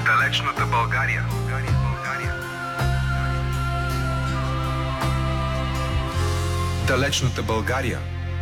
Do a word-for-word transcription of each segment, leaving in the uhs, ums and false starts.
Далечната България. Далечната България.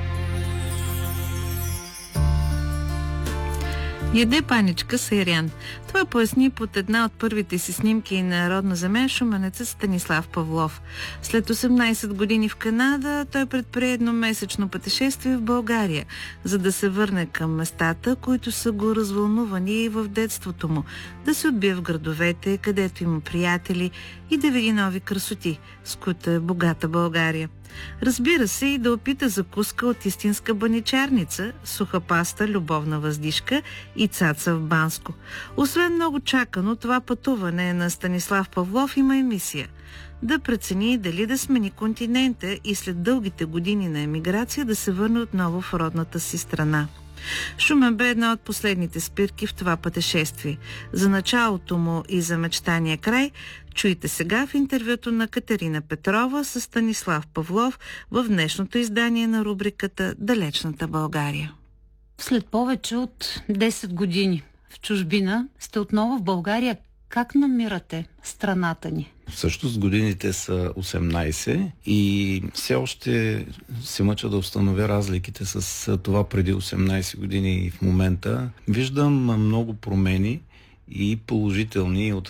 Яде паничка Сайрян. Това поясни под една от първите си снимки на родна земя шуменецът Станислав Павлов. След осемнайсет години в Канада той предприе едномесечно пътешествие в България, за да се върне към местата, които са го развълнувани в детството му, да се отбие в градовете, където има приятели и да види нови красоти, с които е богата България. Разбира се, и да опита закуска от истинска баничарница, суха паста, любовна въздишка и цаца в Банско. Освен много чакано, това пътуване на Станислав Павлов има и мисия – да прецени дали да смени континента и след дългите години на емиграция да се върне отново в родната си страна. Шумен бе една от последните спирки в това пътешествие. За началото му и за мечтания край чуйте сега в интервюто на Катерина Петрова с Станислав Павлов в днешното издание на рубриката Далечната България. След повече от десет години в чужбина сте отново в България. Как намирате страната ни? Всъщност годините са осемнайсет и все още се мъча да установя разликите с това преди осемнайсет години и в момента. Виждам много промени и положителни, и